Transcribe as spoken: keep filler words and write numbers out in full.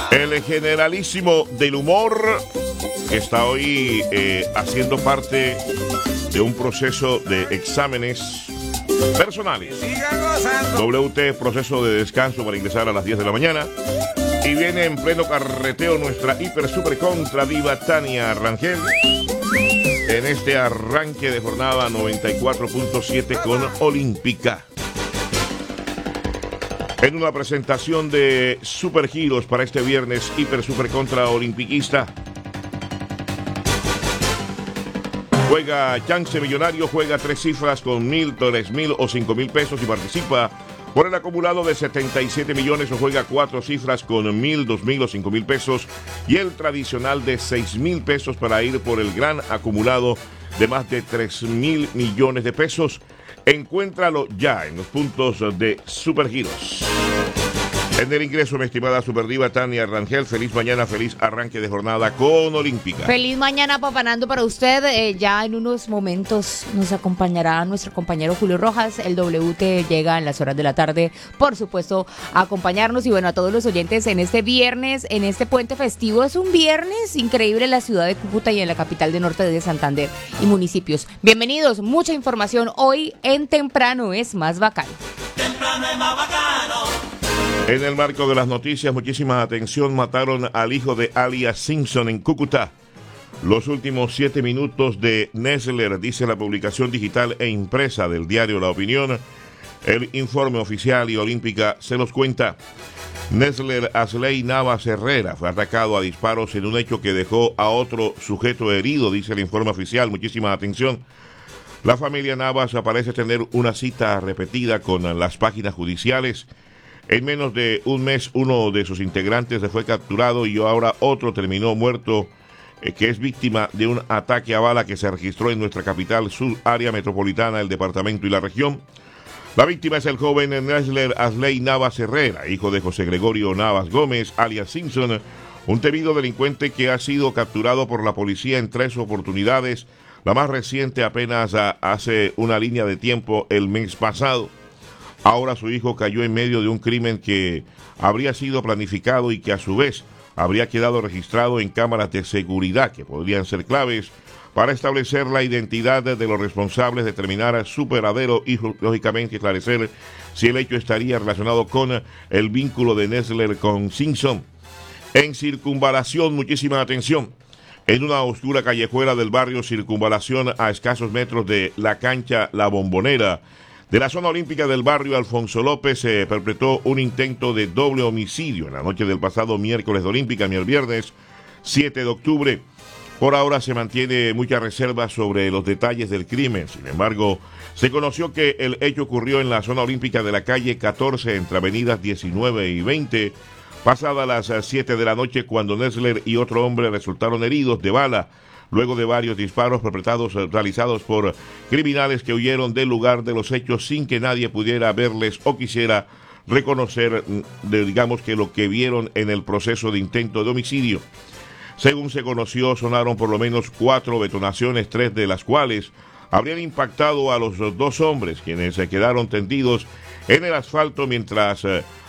El generalísimo del humor que está hoy eh, haciendo parte de un proceso de exámenes personales. W T, proceso de descanso para ingresar a las diez de la mañana. Y viene en pleno carreteo nuestra hiper super contra diva Tania Rangel. En este arranque de jornada noventa y cuatro punto siete con Olímpica. En una presentación de Supergiros para este viernes hiper super contra olimpiquista. Juega Chance Millonario, juega tres cifras con mil, tres mil o cinco mil pesos y participa por el acumulado de setenta y siete millones o juega cuatro cifras con mil, dos mil o cinco mil pesos y el tradicional de seis mil pesos para ir por el gran acumulado de más de tres mil millones de pesos. Encuéntralo ya en los puntos de Supergiros. En el ingreso, mi estimada Superdiva Tania Rangel, feliz mañana, feliz arranque de jornada con Olímpica. Feliz mañana, papanando para usted. Eh, ya en unos momentos nos acompañará nuestro compañero Julio Rojas. El W T llega en las horas de la tarde, por supuesto, a acompañarnos. Y bueno, a todos los oyentes en este viernes, en este puente festivo. Es un viernes increíble en la ciudad de Cúcuta y en la capital de norte de Santander y municipios. Bienvenidos, mucha información hoy en Temprano es más bacano. Temprano es más bacano. En el marco de las noticias, muchísima atención, mataron al hijo de alias Simpson en Cúcuta. Los últimos siete minutos de Nessler, dice la publicación digital e impresa del diario La Opinión. El informe oficial y Olímpica se los cuenta. Nessler Asley Navas Herrera fue atacado a disparos en un hecho que dejó a otro sujeto herido, dice el informe oficial. Muchísima atención. La familia Navas parece tener una cita repetida con las páginas judiciales. En menos de un mes, uno de sus integrantes se fue capturado y ahora otro terminó muerto, eh, que es víctima de un ataque a bala que se registró en nuestra capital, sur área metropolitana, el departamento y la región. La víctima es el joven Nessler Asley Navas Herrera, hijo de José Gregorio Navas Gómez, alias Simpson, un temido delincuente que ha sido capturado por la policía en tres oportunidades, la más reciente apenas a, hace una línea de tiempo el mes pasado. Ahora su hijo cayó en medio de un crimen que habría sido planificado y que a su vez habría quedado registrado en cámaras de seguridad que podrían ser claves para establecer la identidad de los responsables, determinar su paradero y lógicamente esclarecer si el hecho estaría relacionado con el vínculo de Nessler con Simpson. En Circunvalación, muchísima atención. En una oscura callejuela del barrio Circunvalación, a escasos metros de la cancha La Bombonera, de la zona olímpica del barrio Alfonso López, se perpetró un intento de doble homicidio en la noche del pasado miércoles de Olímpica, ni el viernes siete de octubre. Por ahora se mantiene mucha reserva sobre los detalles del crimen. Sin embargo, se conoció que el hecho ocurrió en la zona olímpica de la calle catorce, entre avenidas diecinueve y veinte, pasada las siete de la noche, cuando Nessler y otro hombre resultaron heridos de bala, luego de varios disparos perpetrados realizados por criminales que huyeron del lugar de los hechos sin que nadie pudiera verles o quisiera reconocer, de, digamos que lo que vieron en el proceso de intento de homicidio. Según se conoció, sonaron por lo menos cuatro detonaciones, tres de las cuales habrían impactado a los dos hombres, quienes se quedaron tendidos en el asfalto mientras eh,